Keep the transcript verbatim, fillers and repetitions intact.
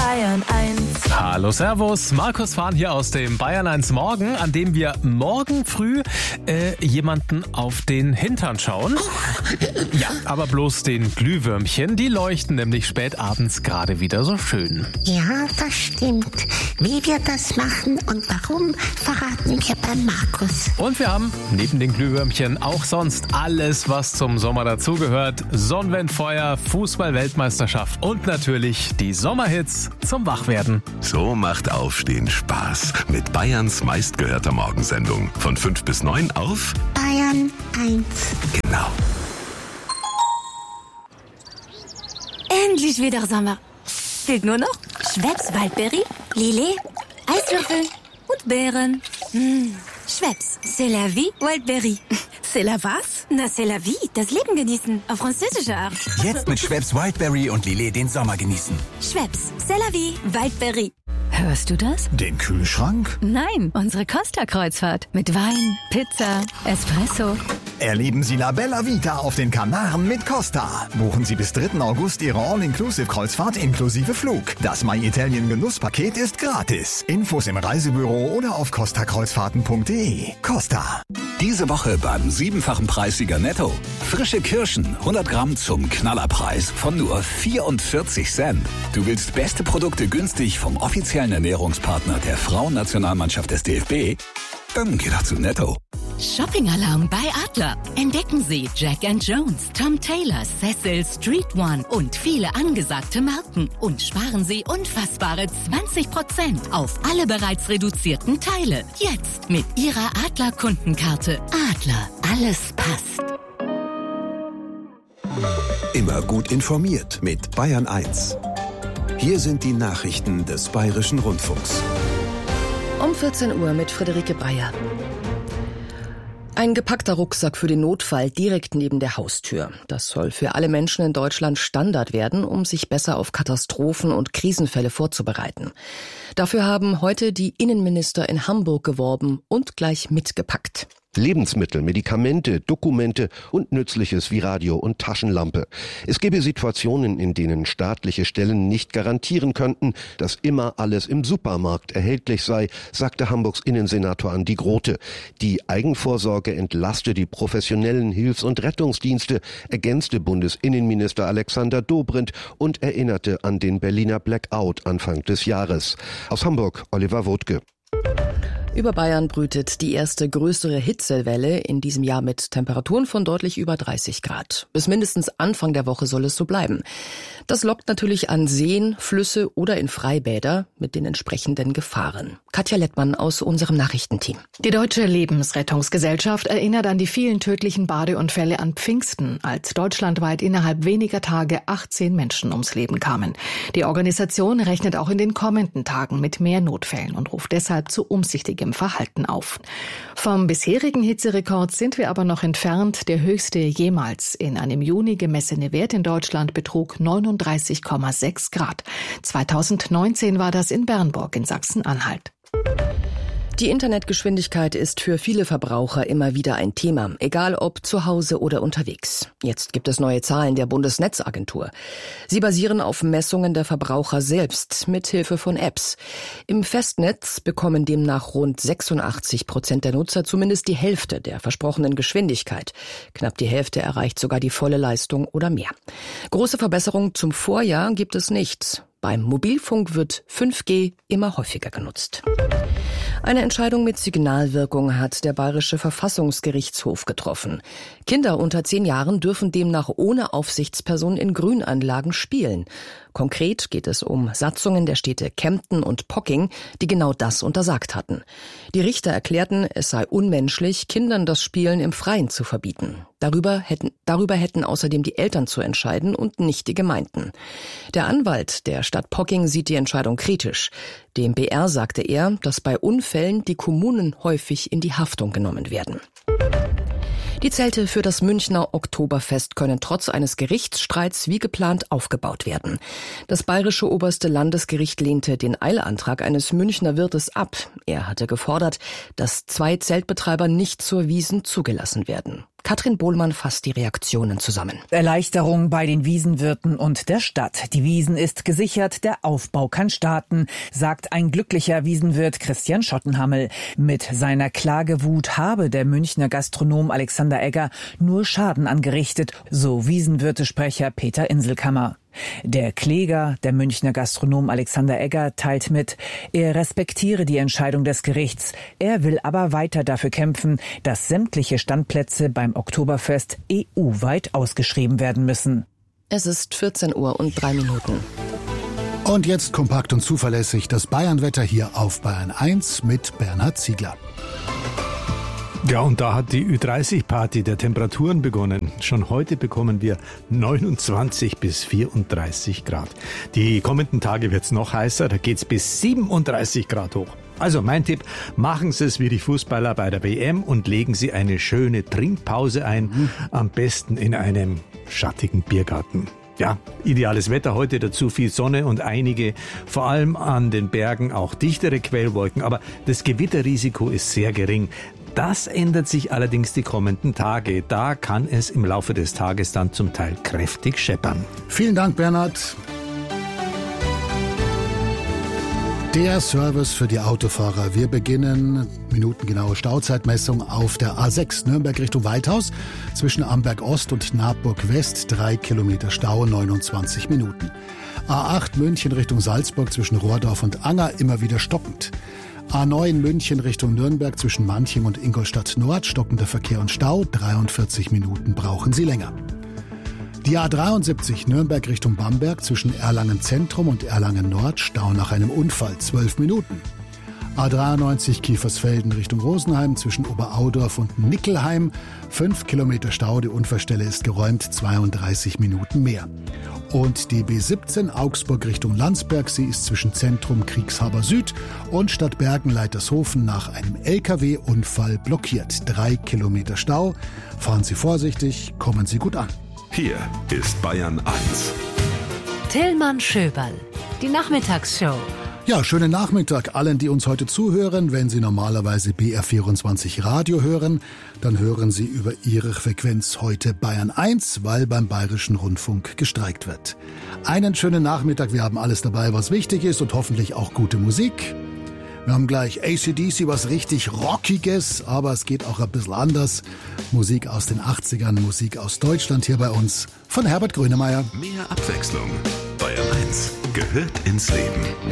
Bayern eins. Hallo, servus. Markus Fahn hier aus dem Bayern eins Morgen, an dem wir morgen früh äh, jemanden auf den Hintern schauen. Ja, aber bloß den Glühwürmchen. Die leuchten nämlich spät abends gerade wieder so schön. Ja, das stimmt. Wie wir das machen und warum, verraten wir beim Markus. Und wir haben neben den Glühwürmchen auch sonst alles, was zum Sommer dazugehört. Sonnenwendfeuer, Fußball-Weltmeisterschaft und natürlich die Sommerhits zum Wachwerden. So macht Aufstehen Spaß mit Bayerns meistgehörter Morgensendung. Von fünf bis neun auf Bayern eins. Genau. Endlich wieder Sommer. Fehlt nur noch Schweppes Waldbeere, Lillet, Eiswürfel und Beeren. Mmh. Schweppes, c'est la vie, Wildberry. C'est la was? Na, c'est la vie, das Leben genießen, auf französische Art. Jetzt mit Schweppes Wildberry und Lillet den Sommer genießen. Schweppes, c'est la vie, Wildberry. Hörst du das? Den Kühlschrank? Nein, unsere Costa-Kreuzfahrt. Mit Wein, Pizza, Espresso. Erleben Sie La Bella Vita auf den Kanaren mit Costa. Buchen Sie bis dritten August Ihre All-Inclusive-Kreuzfahrt inklusive Flug. Das My Italien Genusspaket ist gratis. Infos im Reisebüro oder auf costa kreuzfahrten punkt de. Costa. Diese Woche beim siebenfachen Preissieger Netto. Frische Kirschen, hundert Gramm zum Knallerpreis von nur vierundvierzig Cent. Du willst beste Produkte günstig vom offiziellen Ernährungspartner der Frauennationalmannschaft des D F B? Dann geh doch zu Netto. Shopping-Alarm bei Adler. Entdecken Sie Jack and Jones, Tom Taylor, Cecil, Street One und viele angesagte Marken. Und sparen Sie unfassbare zwanzig Prozent auf alle bereits reduzierten Teile. Jetzt mit Ihrer Adler-Kundenkarte. Adler, alles passt. Immer gut informiert mit Bayern eins. Hier sind die Nachrichten des Bayerischen Rundfunks. Um vierzehn Uhr mit Friederike Breyer. Ein gepackter Rucksack für den Notfall direkt neben der Haustür. Das soll für alle Menschen in Deutschland Standard werden, um sich besser auf Katastrophen und Krisenfälle vorzubereiten. Dafür haben heute die Innenminister in Hamburg geworben und gleich mitgepackt. Lebensmittel, Medikamente, Dokumente und Nützliches wie Radio und Taschenlampe. Es gebe Situationen, in denen staatliche Stellen nicht garantieren könnten, dass immer alles im Supermarkt erhältlich sei, sagte Hamburgs Innensenator Andi Grote. Die Eigenvorsorge entlaste die professionellen Hilfs- und Rettungsdienste, ergänzte Bundesinnenminister Alexander Dobrindt und erinnerte an den Berliner Blackout Anfang des Jahres. Aus Hamburg, Oliver Wodke. Über Bayern brütet die erste größere Hitzewelle in diesem Jahr mit Temperaturen von deutlich über dreißig Grad. Bis mindestens Anfang der Woche soll es so bleiben. Das lockt natürlich an Seen, Flüsse oder in Freibäder mit den entsprechenden Gefahren. Katja Lettmann aus unserem Nachrichtenteam. Die Deutsche Lebensrettungsgesellschaft erinnert an die vielen tödlichen Badeunfälle an Pfingsten, als deutschlandweit innerhalb weniger Tage achtzehn Menschen ums Leben kamen. Die Organisation rechnet auch in den kommenden Tagen mit mehr Notfällen und ruft deshalb zu umsichtigem Verhalten auf. Vom bisherigen Hitzerekord sind wir aber noch entfernt. Der höchste jemals in einem Juni gemessene Wert in Deutschland betrug neununddreißig Komma sechs Grad. zweitausendneunzehn war das in Bernburg in Sachsen-Anhalt. Die Internetgeschwindigkeit ist für viele Verbraucher immer wieder ein Thema, egal ob zu Hause oder unterwegs. Jetzt gibt es neue Zahlen der Bundesnetzagentur. Sie basieren auf Messungen der Verbraucher selbst mithilfe von Apps. Im Festnetz bekommen demnach rund sechsundachtzig Prozent der Nutzer zumindest die Hälfte der versprochenen Geschwindigkeit. Knapp die Hälfte erreicht sogar die volle Leistung oder mehr. Große Verbesserung zum Vorjahr gibt es nicht. Beim Mobilfunk wird fünf G immer häufiger genutzt. Eine Entscheidung mit Signalwirkung hat der Bayerische Verfassungsgerichtshof getroffen. Kinder unter zehn Jahren dürfen demnach ohne Aufsichtsperson in Grünanlagen spielen. Konkret geht es um Satzungen der Städte Kempten und Pocking, die genau das untersagt hatten. Die Richter erklärten, es sei unmenschlich, Kindern das Spielen im Freien zu verbieten. Darüber hätten, darüber hätten außerdem die Eltern zu entscheiden und nicht die Gemeinden. Der Anwalt der Stadt Pocking sieht die Entscheidung kritisch. Dem B R sagte er, dass bei Unfällen die Kommunen häufig in die Haftung genommen werden. Die Zelte für das Münchner Oktoberfest können trotz eines Gerichtsstreits wie geplant aufgebaut werden. Das bayerische oberste Landesgericht lehnte den Eilantrag eines Münchner Wirtes ab. Er hatte gefordert, dass zwei Zeltbetreiber nicht zur Wiesn zugelassen werden. Katrin Bohlmann fasst die Reaktionen zusammen. Erleichterung bei den Wiesenwirten und der Stadt. Die Wiesn ist gesichert, der Aufbau kann starten, sagt ein glücklicher Wiesenwirt Christian Schottenhammel. Mit seiner Klagewut habe der Münchner Gastronom Alexander Egger nur Schaden angerichtet, so Wiesenwirtesprecher Peter Inselkammer. Der Kläger, der Münchner Gastronom Alexander Egger, teilt mit, er respektiere die Entscheidung des Gerichts. Er will aber weiter dafür kämpfen, dass sämtliche Standplätze beim Oktoberfest E U-weit ausgeschrieben werden müssen. Es ist vierzehn Uhr und drei Minuten. Und jetzt kompakt und zuverlässig das Bayernwetter hier auf Bayern eins mit Bernhard Ziegler. Ja, und da hat die Ü dreißig Party der Temperaturen begonnen. Schon heute bekommen wir neunundzwanzig bis vierunddreißig Grad. Die kommenden Tage wird's noch heißer, da geht's bis siebenunddreißig Grad hoch. Also mein Tipp, machen Sie es wie die Fußballer bei der W M und legen Sie eine schöne Trinkpause ein, mhm. am besten in einem schattigen Biergarten. Ja, ideales Wetter heute, dazu viel Sonne und einige, vor allem an den Bergen, auch dichtere Quellwolken. Aber das Gewitterrisiko ist sehr gering. Das ändert sich allerdings die kommenden Tage. Da kann es im Laufe des Tages dann zum Teil kräftig scheppern. Vielen Dank, Bernhard. Der Service für die Autofahrer. Wir beginnen minutengenaue Stauzeitmessung auf der A sechs Nürnberg Richtung Weithaus. Zwischen Amberg Ost und Nabburg West drei Kilometer Stau, neunundzwanzig Minuten. A acht München Richtung Salzburg zwischen Rohrdorf und Anger immer wieder stockend. A neun München Richtung Nürnberg zwischen Manching und Ingolstadt Nord, stockender Verkehr und Stau, dreiundvierzig Minuten brauchen Sie länger. Die A dreiundsiebzig Nürnberg Richtung Bamberg zwischen Erlangen Zentrum und Erlangen Nord, Stau nach einem Unfall, zwölf Minuten. A dreiundneunzig Kiefersfelden Richtung Rosenheim zwischen Oberaudorf und Nickelheim, fünf Kilometer Stau, die Unfallstelle ist geräumt, zweiunddreißig Minuten mehr. Und die B siebzehn Augsburg Richtung Landsberg, sie ist zwischen Zentrum Kriegshaber Süd und Stadt Bergen-Leitershofen nach einem L K W-Unfall blockiert. Drei Kilometer Stau. Fahren Sie vorsichtig, kommen Sie gut an. Hier ist Bayern eins. Tillmann Schöberl, die Nachmittagsshow. Ja, schönen Nachmittag allen, die uns heute zuhören. Wenn Sie normalerweise B R vierundzwanzig Radio hören, dann hören Sie über Ihre Frequenz heute Bayern eins, weil beim Bayerischen Rundfunk gestreikt wird. Einen schönen Nachmittag, wir haben alles dabei, was wichtig ist und hoffentlich auch gute Musik. Wir haben gleich A C D C, was richtig Rockiges, aber es geht auch ein bisschen anders. Musik aus den achtzigern, Musik aus Deutschland hier bei uns von Herbert Grönemeyer. Mehr Abwechslung. Bayern eins gehört ins Leben.